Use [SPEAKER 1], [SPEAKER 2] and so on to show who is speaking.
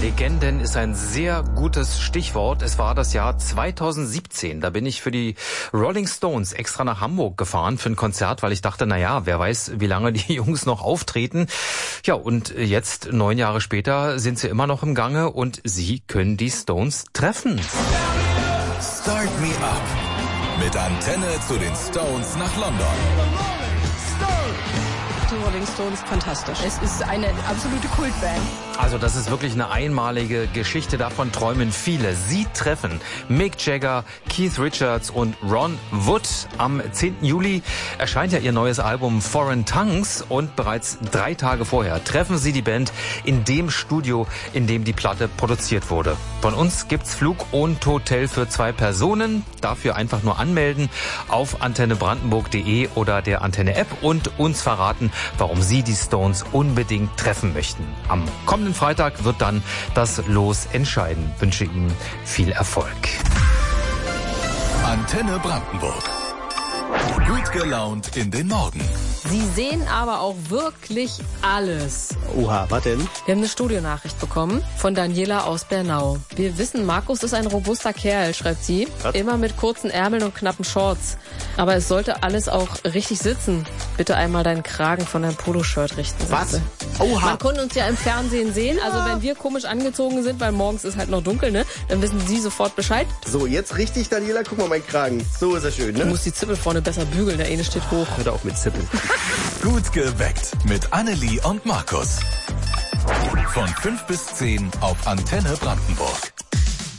[SPEAKER 1] Legenden ist ein sehr gutes Stichwort. Es war das Jahr 2017. Da bin ich für die Rolling Stones extra nach Hamburg gefahren für ein Konzert, weil ich dachte, wer weiß, wie lange die Jungs noch auftreten. Ja, und jetzt, 9 Jahre später, sind sie immer noch im Gange und sie können die Stones treffen.
[SPEAKER 2] Start Me Up. Mit Antenne zu den Stones nach London.
[SPEAKER 3] Die Rolling Stones, fantastisch. Es ist eine absolute Kultband.
[SPEAKER 1] Also das ist wirklich eine einmalige Geschichte, davon träumen viele. Sie treffen Mick Jagger, Keith Richards und Ron Wood. Am 10. Juli erscheint ja ihr neues Album Foreign Tongues und bereits 3 Tage vorher treffen sie die Band in dem Studio, in dem die Platte produziert wurde. Von uns gibt's Flug und Hotel für 2 Personen. Dafür einfach nur anmelden auf antennebrandenburg.de oder der Antenne-App und uns verraten, warum Sie die Stones unbedingt treffen möchten. Am kommenden Freitag wird dann das Los entscheiden. Ich wünsche Ihnen viel Erfolg.
[SPEAKER 2] Antenne Brandenburg. Gut gelaunt in den Morgen.
[SPEAKER 3] Sie sehen aber auch wirklich alles.
[SPEAKER 4] Oha, was denn?
[SPEAKER 3] Wir haben eine Studionachricht bekommen von Daniela aus Bernau. Wir wissen, Markus ist ein robuster Kerl, schreibt sie.
[SPEAKER 4] Was?
[SPEAKER 3] Immer mit kurzen Ärmeln und knappen Shorts. Aber es sollte alles auch richtig sitzen. Bitte einmal deinen Kragen von deinem Poloshirt richten. sagt
[SPEAKER 4] Was?
[SPEAKER 3] sie.
[SPEAKER 4] Oha.
[SPEAKER 3] Man konnte uns ja im Fernsehen sehen. Also wenn wir komisch angezogen sind, weil morgens ist halt noch dunkel, ne? Dann wissen Sie sofort Bescheid.
[SPEAKER 4] So, jetzt richtig, Daniela, guck mal, mein Kragen. So ist er schön,
[SPEAKER 3] Du
[SPEAKER 4] ne?
[SPEAKER 3] musst die Zippel vorne besser bügeln, der eine steht hoch.
[SPEAKER 4] Hör auf mit Zippeln.
[SPEAKER 2] Gut geweckt mit Annelie und Markus. Von 5 bis 10 auf Antenne Brandenburg.